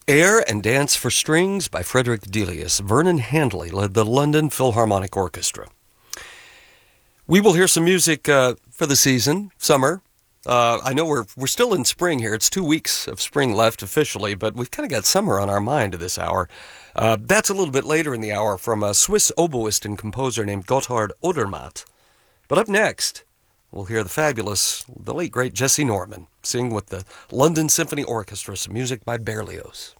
Air and Dance for Strings by Frederick Delius. Vernon Handley led the London Philharmonic Orchestra. We will hear some music for the season, summer. I know we're still in spring here. It's 2 weeks of spring left officially, but we've kind of got summer on our mind this hour. That's a little bit later in the hour from a Swiss oboist and composer named Gotthard Odermatt. But up next, we'll hear the late, great Jessye Norman sing with the London Symphony Orchestra some music by Berlioz.